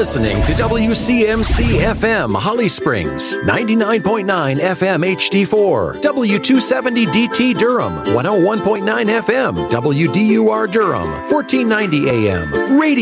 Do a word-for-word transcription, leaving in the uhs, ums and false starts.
listening to W C M C F M Holly Springs, ninety-nine point nine F M H D four, W two seventy D T Durham, one oh one point nine F M, W D U R Durham, fourteen ninety A M, Radio